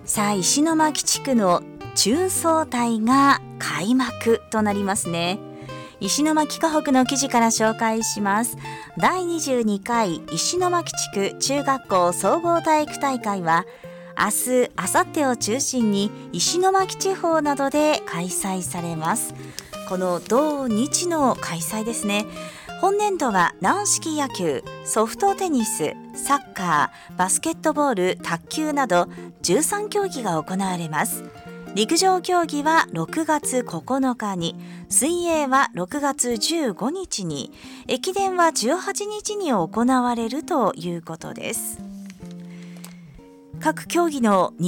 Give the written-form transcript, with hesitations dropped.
さあ、石巻地区の中総体が開幕となりますね。石巻河北の記事から紹介します。第22回石巻地区中学校総合体育大会は明日、明後日を中心に石巻地方などで開催されます。この同日の開催ですね。本年度は軟式野球、ソフトテニス、サッカー、バスケットボール、卓球など13競技が行われます。陸上競技は6月9日に、水泳は6月15日に、駅伝は18日に行われるということです。各競技の